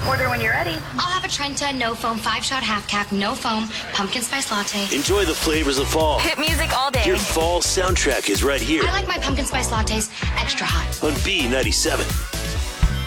Order when you're ready. I'll have a Trenta, no foam, 5-shot half cap, no foam, pumpkin spice latte. Enjoy the flavors of fall. Hit music all day. Your fall soundtrack is right here I like my pumpkin spice lattes extra hot. on B97.